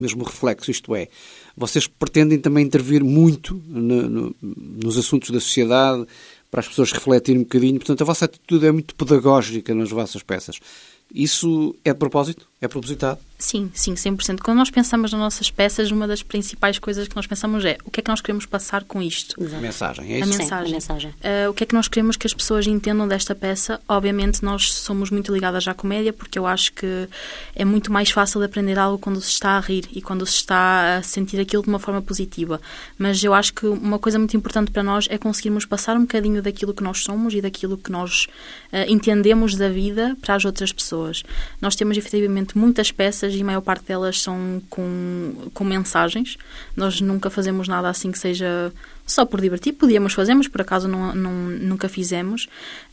mesmo reflexo, isto é, vocês pretendem também intervir muito nos assuntos da sociedade, para as pessoas refletirem um bocadinho, portanto a vossa atitude é muito pedagógica nas vossas peças. Isso é de propósito? É propositado? Sim, 100%. Quando nós pensamos nas nossas peças, uma das principais coisas que nós pensamos é o que é que nós queremos passar com isto? A mensagem, é isso? Sim, a mensagem. O que é que nós queremos que as pessoas entendam desta peça? Obviamente nós somos muito ligadas à comédia, porque eu acho que é muito mais fácil de aprender algo quando se está a rir e quando se está a sentir aquilo de uma forma positiva. Mas eu acho que uma coisa muito importante para nós é conseguirmos passar um bocadinho daquilo que nós somos e daquilo que nós entendemos da vida para as outras pessoas. Nós temos efetivamente muitas peças e a maior parte delas são com mensagens. Nós nunca fazemos nada assim que seja só por divertir. Podíamos fazer, mas por acaso nunca fizemos.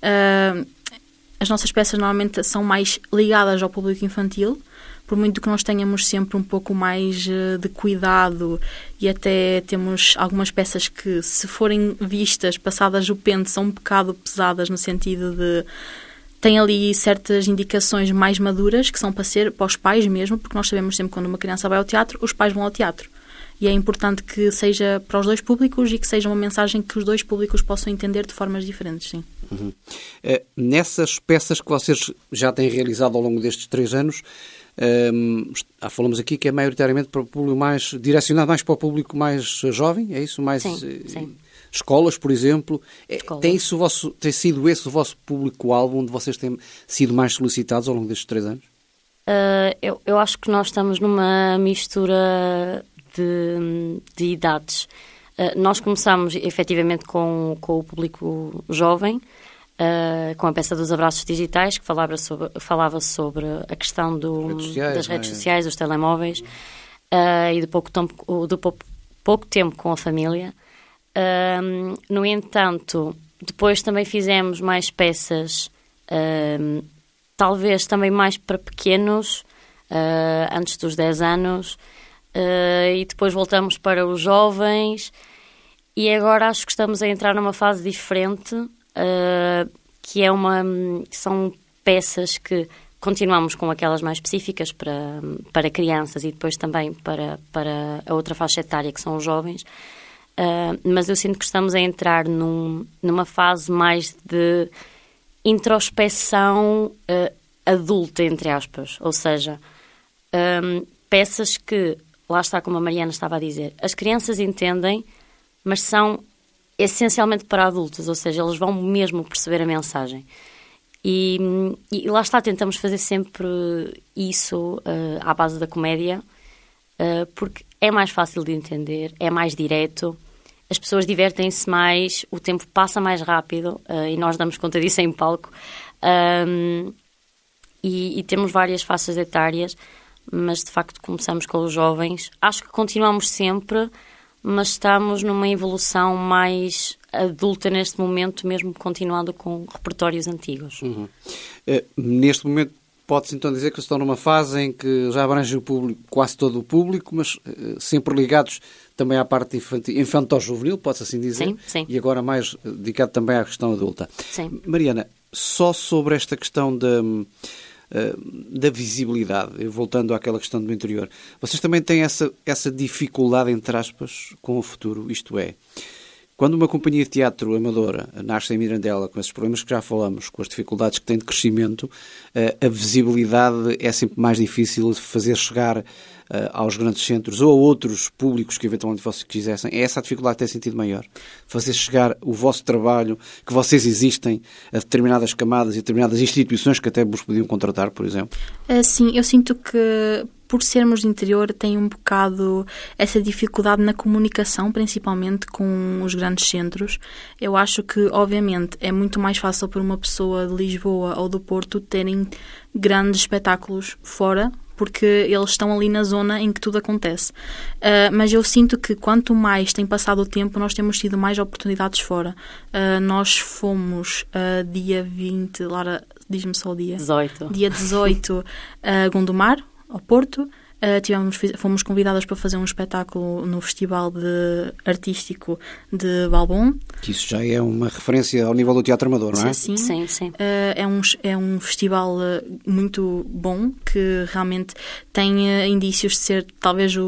As nossas peças normalmente são mais ligadas ao público infantil, por muito que nós tenhamos sempre um pouco mais de cuidado, e até temos algumas peças que, se forem vistas, passadas o pente, são um bocado pesadas, no sentido de tem ali certas indicações mais maduras que são para os pais mesmo, porque nós sabemos sempre que quando uma criança vai ao teatro, os pais vão ao teatro. E é importante que seja para os dois públicos e que seja uma mensagem que os dois públicos possam entender de formas diferentes, sim. Uhum. Nessas peças que vocês já têm realizado ao longo destes 3 anos, falamos aqui que é maioritariamente para o público mais direcionado mais para o público mais jovem, é isso? Mais, sim. Escolas, por exemplo. Tem sido esse o vosso público-alvo, onde vocês têm sido mais solicitados ao longo destes 3 anos? Eu acho que nós estamos numa mistura de idades. Nós começamos efetivamente com o público jovem, com a peça dos abraços digitais, que falava sobre a questão das redes sociais, dos telemóveis, e do pouco tempo com a família. No entanto, depois também fizemos mais peças, talvez também mais para pequenos, antes dos 10 anos, e depois voltamos para os jovens, e agora acho que estamos a entrar numa fase diferente, que são peças que continuamos com aquelas mais específicas para crianças e depois também para a outra faixa etária, que são os jovens. Mas eu sinto que estamos a entrar numa fase mais de introspeção adulta, entre aspas. Ou seja, peças que, lá está, como a Mariana estava a dizer, as crianças entendem, mas são essencialmente para adultos, ou seja, eles vão mesmo perceber a mensagem. E lá está, tentamos fazer sempre isso à base da comédia, porque é mais fácil de entender, é mais direto, as pessoas divertem-se mais, o tempo passa mais rápido, e nós damos conta disso em palco. E temos várias faixas etárias, mas de facto começamos com os jovens. Acho que continuamos sempre, mas estamos numa evolução mais adulta neste momento, mesmo continuando com repertórios antigos. Uhum. Neste momento pode-se então dizer que estão numa fase em que já abrange o público, quase todo o público, mas sempre ligados também à parte infantil-juvenil, pode-se assim dizer, sim. E agora mais dedicado também à questão adulta. Sim. Mariana, só sobre esta questão da visibilidade, voltando àquela questão do interior, vocês também têm essa dificuldade, entre aspas, com o futuro, isto é, quando uma companhia de teatro amadora nasce em Mirandela, com esses problemas que já falamos, com as dificuldades que tem de crescimento, a visibilidade é sempre mais difícil de fazer chegar aos grandes centros ou a outros públicos que eventualmente vocês quisessem. É essa a dificuldade que tem sentido maior? Fazer chegar o vosso trabalho, que vocês existem, a determinadas camadas e determinadas instituições que até vos podiam contratar, por exemplo? Sim, eu sinto que por sermos de interior tem um bocado essa dificuldade na comunicação, principalmente com os grandes centros. Eu acho que, obviamente, é muito mais fácil para uma pessoa de Lisboa ou do Porto terem grandes espetáculos fora, porque eles estão ali na zona em que tudo acontece. Mas eu sinto que quanto mais tem passado o tempo, nós temos tido mais oportunidades fora. Nós fomos dia 20, Lara, diz-me só o dia. 18. Dia 18 a Gondomar, ao Porto. Fomos convidadas para fazer um espetáculo no Festival Artístico de Valbom. Que isso já é uma referência ao nível do teatro amador, não é? Sim. É um festival muito bom, que realmente tem indícios de ser talvez